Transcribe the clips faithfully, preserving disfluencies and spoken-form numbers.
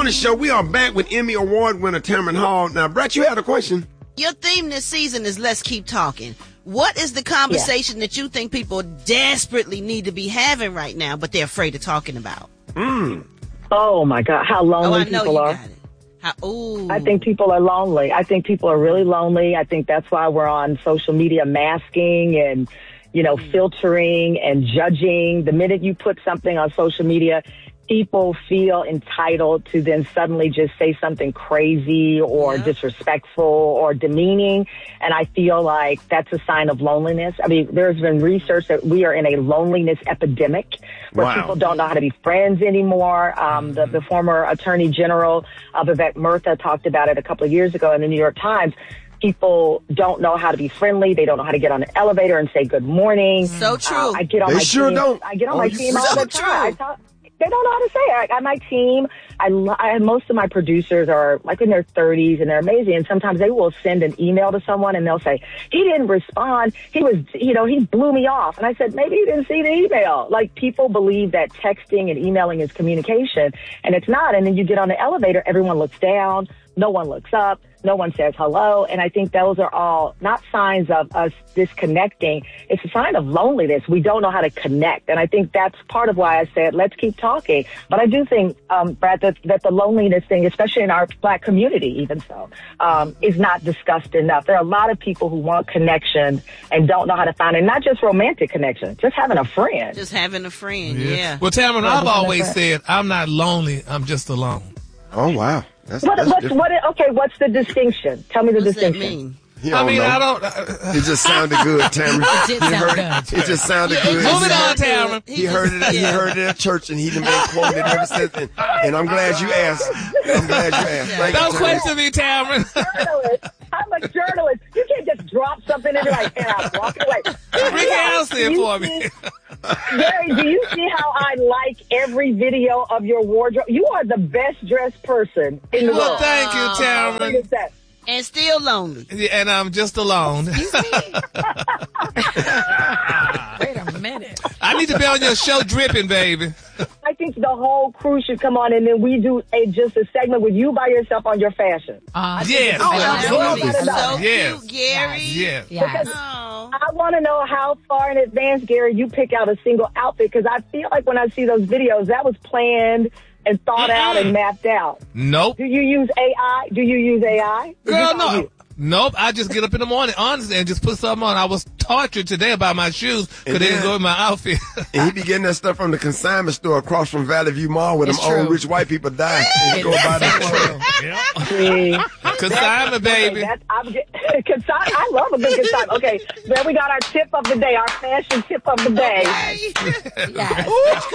Morning Show. We are back with Emmy Award winner Tamron Hall. Now, Brett, you had a question. Your theme this season is Let's Keep Talking. What is the conversation yeah. that you think people desperately need to be having right now, but they're afraid of talking about? Mm. Oh, my God. How lonely oh, I know people you are. Got it. How, ooh. I think people are lonely. I think people are really lonely. I think that's why we're on social media masking and, you know, mm. filtering and judging. The minute you put something on social media, people feel entitled to then suddenly just say something crazy or yeah. disrespectful or demeaning. And I feel like that's a sign of loneliness. I mean, there's been research that we are in a loneliness epidemic where wow. people don't know how to be friends anymore. Um, the, the former Attorney General of Vivek Murtha talked about it a couple of years ago in the New York Times. People don't know how to be friendly. They don't know how to get on an elevator and say good morning. So true. Uh, I get on they my sure team. don't. I get on oh, my team all so the time. I talk, They don't know how to say it. I, my team, I, I, most of my producers are like in their thirties and they're amazing. And sometimes they will send an email to someone and they'll say, he didn't respond. He was, you know, he blew me off. And I said, maybe you didn't see the email. Like people believe that texting and emailing is communication and it's not. And then you get on the elevator, everyone looks down. No one looks up. No one says hello. And I think those are all not signs of us disconnecting. It's a sign of loneliness. We don't know how to connect. And I think that's part of why I said, let's keep talking. But I do think, um, Brad, that, that the loneliness thing, especially in our Black community, even so, um, is not discussed enough. There are a lot of people who want connection and don't know how to find it. Not just romantic connection, just having a friend. Just having a friend, yeah. yeah. Well, Tamron, I've always said, I'm not lonely. I'm just alone. Oh, wow. That's, what, that's what's, what, okay, what's the distinction? Tell me the What's distinction. That mean? I mean, know. I don't. Uh, it just sounded good, Tamron. It did he sound heard, good. It just sounded good. Move it on, Tamron. He heard it. He heard it at church, and he done been quoted ever since. And, and I'm glad you asked. I'm glad you asked. Yeah. Thank Don't you, question me, Tamron. Journalist. I'm a journalist. You can't just drop something and be like, and I'm walking away. Bring it else in for me. Gary, do you see how I like every video of your wardrobe? You are the best dressed person in the well, world. Thank you, Tamron. And still lonely. Yeah, and I'm just alone. Wait a minute. I need to be on your show dripping, baby. I think the whole crew should come on and then we do a just a segment with you by yourself on your fashion. Uh, yes. Oh, absolutely. so yes. cute, Gary. Yes. Yes. Oh. I want to know how far in advance, Gary, you pick out a single outfit because I feel like when I see those videos, that was planned and thought mm-hmm. out and mapped out. Nope. Do you use A I? Do you use A I? Girl, no. You? Nope. I just get up in the morning, honestly, and just put something on. I was tortured today about my shoes because they didn't go with my outfit. And he be getting that stuff from the consignment store across from Valley View Mall where it's them true. old rich white people die. And you go buy that yeah. Consignment, baby. Okay, I'm get, consign, I love a good consignment. Okay, then we got our tip of the day, our fashion tip of the day. Yes.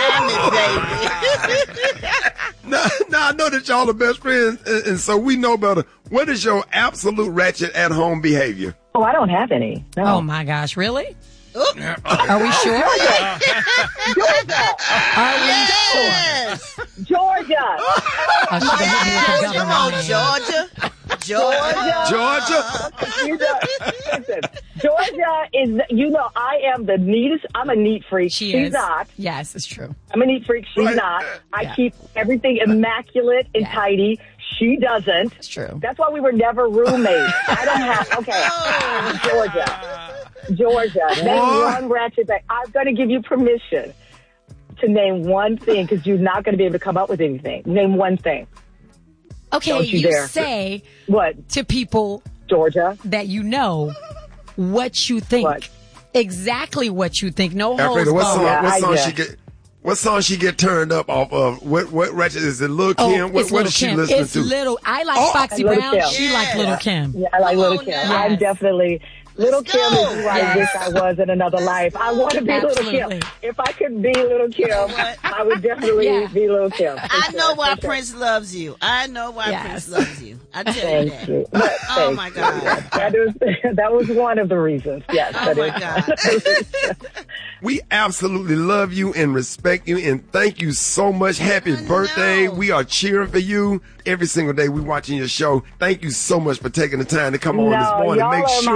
Consignment, baby. Now, now, I know that y'all are best friends, and, and so we know better. What is your absolute ratchet at-home behavior? Oh, I don't have any. No. Oh, my gosh. Really? Oop. Are we sure? Georgia. Are we yes. sure? Georgia. Oh, she's gonna hit me with the Come on, government. Georgia. Georgia. Georgia. You know, listen, Georgia is, you know, I am the neatest. I'm a neat freak. She She's is. not. Yes, it's true. I'm a neat freak. She's Right. not. I Yeah. keep everything immaculate and Yeah. tidy. She doesn't. It's true. That's why we were never roommates. I don't have, okay, Georgia. Georgia. Name one ratchet thing. I'm going to give you permission to name one thing because you're not going to be able to come up with anything. Name one thing. Okay, Don't you you dare. say What? to people Georgia. that you know what you think. What? Exactly what you think. No holds Alfredo, what song? barred. Yeah, what I song get. she get? What song she get turned up off of? What what ratchet is it? Lil Oh, Kim? What it's what Little is she Kim. listening it's to? Little. I like Oh, Foxy Little Brown. Kim. She Yeah. like Little Kim. Yeah, I like Come Little on Kim. now. I'm Yes. definitely Little Let's Kim go. is who I Yes. wish I was in another life. I want to be Absolutely. Little Kim. If I could be Little Kim, what? I would definitely Yeah. be Little Kim. I know why Prince loves you. I know why Yes. Prince loves you. I tell you Thank that. you. Oh, my God. That, is, that was one of the reasons. Yes. Oh, that my is. God. We absolutely love you and respect you and thank you so much. Happy I birthday. know. We are cheering for you every single day. We watching your show. Thank you so much for taking the time to come on No, this morning. y'all Make are sure my family.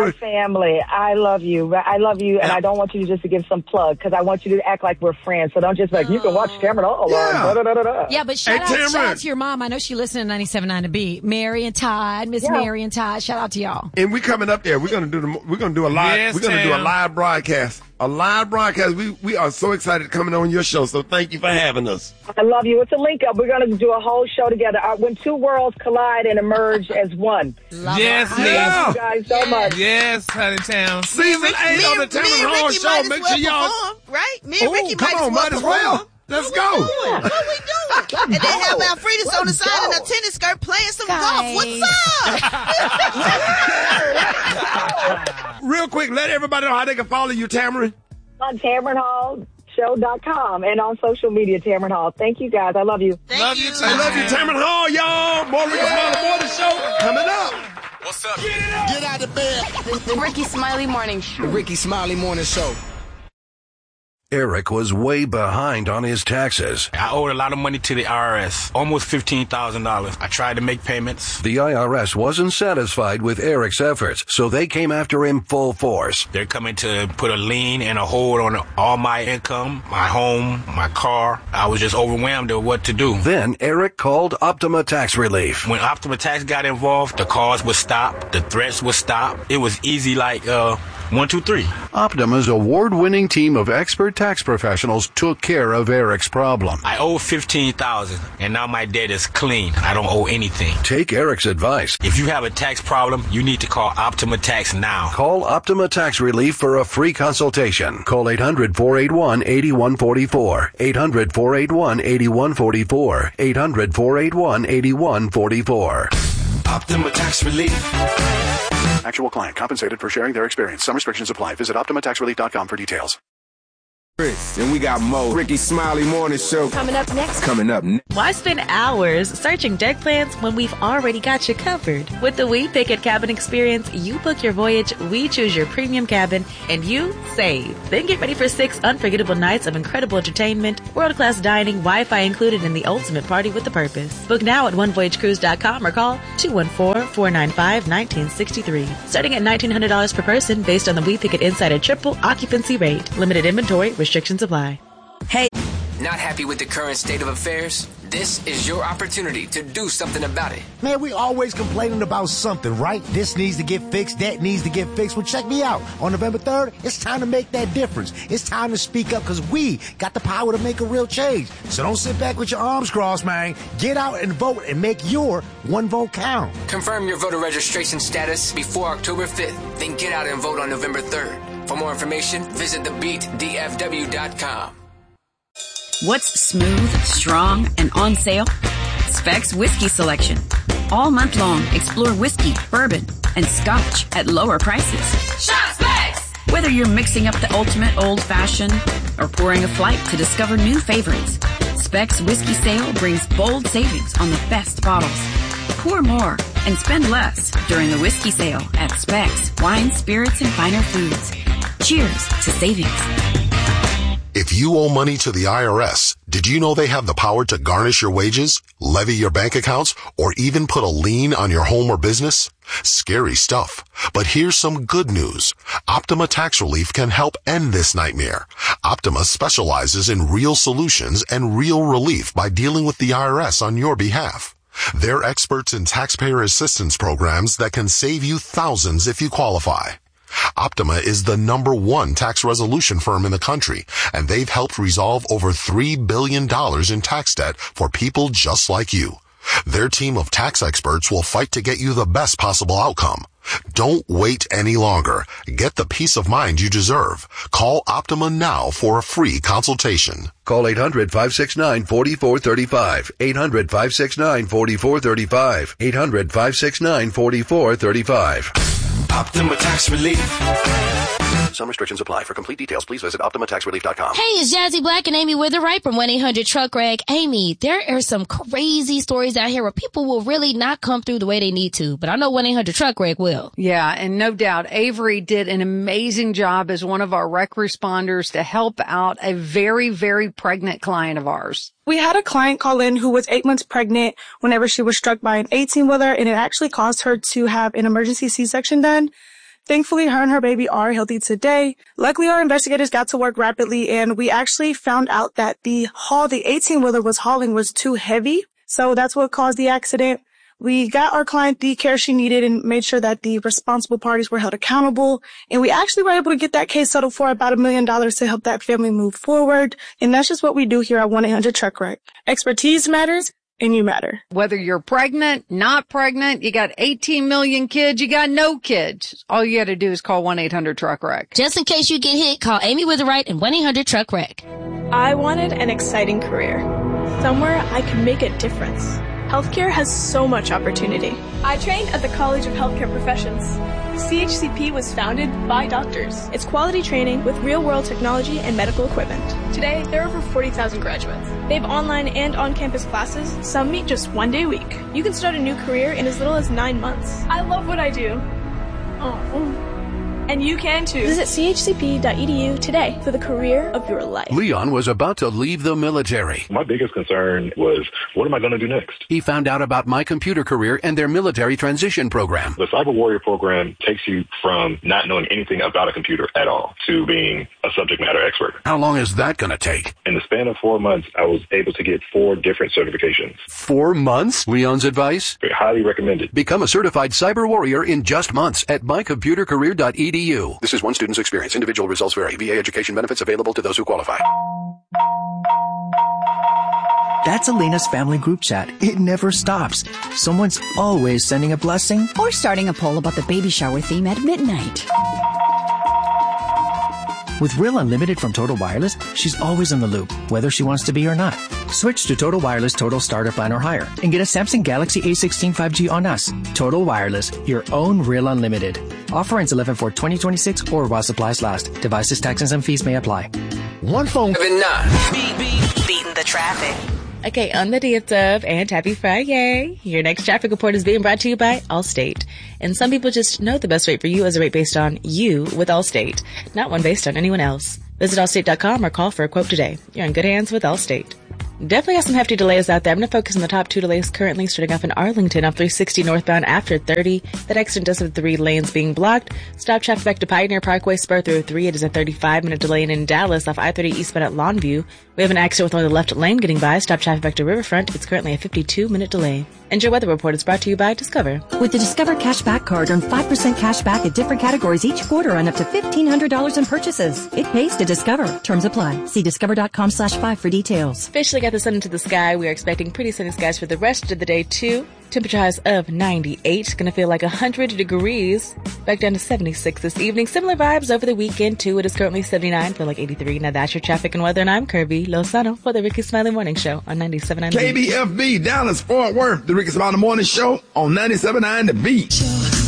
family, I love you. I love you, and I don't want you just to give some plug because I want you to act like we're friends. So don't just like, you can watch Tamron Hall. Yeah. Da, da, da, da. Yeah, but shout, Hey, out, shout Tamron. out to your mom. I know she listened to ninety-seven point nine to B. Mary and Todd, Miss Yeah. Mary and Todd. Shout out to y'all. And we coming up there. We're gonna do the. We're gonna do a live. Yes, we're gonna do a Tam. live broadcast. A live broadcast. We we are so excited coming on your show. So thank you for having us. I love you. It's a link up. We're going to do a whole show together. Uh, when two worlds collide and emerge as one. Yes, I Yeah. love you guys so much. Yes, honey town. Season Rick- eight me on the and- me Tamron and Hall Ricky show. might as Make well sure y'all. perform, right? Me and Ooh, Ricky come might on, as well might as well. perform. Let's What go. we doing? What we doing? And then have Alfredis on the side in a tennis skirt playing some golf. What's up? Real quick, let everybody know how they can follow you, Tamron. On Tamron Hall Show dot com and on social media, Tamron Hall. Thank you, guys. I love you. Thank Love you. you too. I love you, Tamron Hall, y'all. More Ricky Smiley Morning Show coming up. What's up? Get out of bed. The Ricky Smiley Morning Show. The Ricky Smiley Morning Show. Eric was way behind on his taxes. I owed a lot of money to the I R S, almost fifteen thousand dollars. I tried to make payments. The I R S wasn't satisfied with Eric's efforts, so they came after him full force. They're coming to put a lien and a hold on all my income, my home, my car. I was just overwhelmed with what to do. Then Eric called Optima Tax Relief. When Optima Tax got involved, the calls would stop, the threats would stop. It was easy like, uh, one, two, three. Optima's award-winning team of expert tax professionals took care of Eric's problem. I owe fifteen thousand dollars, and now my debt is clean. I don't owe anything. Take Eric's advice. If you have a tax problem, you need to call Optima Tax now. Call Optima Tax Relief for a free consultation. Call eight hundred, four eight one, eight one four four. eight hundred, four eight one, eight one four four. eight hundred, four eight one, eight one four four. Optima Tax Relief. Actual client compensated for sharing their experience. Some restrictions apply. Visit Optima Tax Relief dot com for details. And we got Mo. Ricky Smiley Morning Show. Coming up next. Coming up next. Why spend hours searching deck plans when we've already got you covered? With the We Pick It Cabin Experience, you book your voyage, we choose your premium cabin, and you save. Then get ready for six unforgettable nights of incredible entertainment, world-class dining, Wi-Fi included, and the ultimate party with a purpose. Book now at one voyage cruise dot com or call two one four, four nine five, one nine six three. Starting at nineteen hundred dollars per person based on the We Pick It Insider triple occupancy rate. Limited inventory, restrictions apply. Hey. Not happy with the current state of affairs? This is your opportunity to do something about it. Man, we always complaining about something, right? This needs to get fixed, that needs to get fixed. Well, check me out. On November third, it's time to make that difference. It's time to speak up because we got the power to make a real change. So don't sit back with your arms crossed, man. Get out and vote and make your one vote count. Confirm your voter registration status before October fifth. Then get out and vote on November third. For more information, visit the beat d f w dot com. What's smooth, strong, and on sale? Specs Whiskey Selection. All month long, explore whiskey, bourbon, and scotch at lower prices. Shop Specs! Whether you're mixing up the ultimate old-fashioned or pouring a flight to discover new favorites, Specs Whiskey Sale brings bold savings on the best bottles. Pour more and spend less during the whiskey sale at Specs Wine, Spirits, and Finer Foods. Cheers to savings. If you owe money to the I R S, did you know they have the power to garnish your wages, levy your bank accounts, or even put a lien on your home or business? Scary stuff. But here's some good news. Optima Tax Relief can help end this nightmare. Optima specializes in real solutions and real relief by dealing with the I R S on your behalf. They're experts in taxpayer assistance programs that can save you thousands if you qualify. Optima is the number one tax resolution firm in the country, and they've helped resolve over three billion dollars in tax debt for people just like you. Their team of tax experts will fight to get you the best possible outcome. Don't wait any longer. Get the peace of mind you deserve. Call Optima now for a free consultation. Call eight hundred, five six nine, four four three five. eight hundred, five six nine, four four three five. eight hundred, five six nine, four four three five. Optima Tax Relief. Some restrictions apply. For complete details, please visit Optima Tax Relief dot com. Hey, it's Jazzy Black and Amy Witherright from one eight hundred truck rag. Amy, there are some crazy stories out here where people will really not come through the way they need to, but I know one eight hundred truck rag will. Yeah, and no doubt Avery did an amazing job as one of our rec responders to help out a very, very pregnant client of ours. We had a client call in who was eight months pregnant whenever she was struck by an eighteen-wheeler, and it actually caused her to have an emergency C-section done. Thankfully, her and her baby are healthy today. Luckily, our investigators got to work rapidly, and we actually found out that the haul the eighteen-wheeler was hauling was too heavy. So that's what caused the accident. We got our client the care she needed and made sure that the responsible parties were held accountable. And we actually were able to get that case settled for about a million dollars to help that family move forward. And that's just what we do here at one eight hundred truck wreck. Expertise matters, and you matter. Whether you're pregnant, not pregnant, you got eighteen million kids, you got no kids. All you got to do is call one eight hundred truck wreck. Just in case you get hit, call Amy Witherite and one eight hundred truck wreck. I wanted an exciting career, somewhere I could make a difference. Healthcare has so much opportunity. I trained at the College of Healthcare Professions. C H C P was founded by doctors. It's quality training with real-world technology and medical equipment. Today, there are over forty thousand graduates. They have online and on-campus classes. Some meet just one day a week. You can start a new career in as little as nine months. I love what I do. Oh. And you can too. Visit c h c p dot e d u today for the career of your life. Leon was about to leave the military. My biggest concern was, what am I going to do next? He found out about My Computer Career and their military transition program. The Cyber Warrior program takes you from not knowing anything about a computer at all to being a subject matter expert. How long is that going to take? In the span of four months, I was able to get four different certifications. Four months? Leon's advice? Very highly recommended. Become a certified cyber warrior in just months at my computer career dot e d u. This is one student's experience. Individual results vary. V A education benefits available to those who qualify. That's Elena's family group chat. It never stops. Someone's always sending a blessing or starting a poll about the baby shower theme at midnight. With Real Unlimited from Total Wireless, she's always in the loop, whether she wants to be or not. Switch to Total Wireless Total Starter Plan or higher and get a Samsung Galaxy A sixteen five G on us. Total Wireless, your own Real Unlimited. Offer ends eleven four twenty twenty-six or while supplies last. Devices, taxes, and fees may apply. One phone. Beat, beat, beating the traffic. Okay, on the day of Dove and happy Friday. Your next traffic report is being brought to you by Allstate. And some people just know the best rate for you is a rate based on you with Allstate, not one based on anyone else. Visit allstate dot com or call for a quote today. You're in good hands with Allstate. Definitely got some hefty delays out there. I'm going to focus on the top two delays currently, starting off in Arlington off three sixty northbound after thirty. That accident does have three lanes being blocked. Stop traffic back to Pioneer Parkway, spur through three. It is a thirty-five minute delay. And in Dallas off I thirty eastbound at Longview, we have an accident with only the left lane getting by. Stop traffic back to Riverfront. It's currently a fifty-two minute delay. And your weather report is brought to you by Discover. With the Discover Cashback Card, earn five percent cash back at different categories each quarter on up to fifteen hundred dollars in purchases. It pays to Discover. Terms apply. See discover dot com slash five for details. Officially got the sun into the sky. We are expecting pretty sunny skies for the rest of the day, too. Temperature highs of ninety-eight. Going to feel like one hundred degrees. Back down to seventy-six this evening. Similar vibes over the weekend, too. It is currently seventy-nine. Feel like eighty-three. Now that's your traffic and weather. And I'm Kirby Lozano for the Ricky Smiley Morning Show on ninety-seven point nine K B F B, Dallas, Fort Worth. The Ricky Smiley Morning Show on ninety-seven point nine The Beat.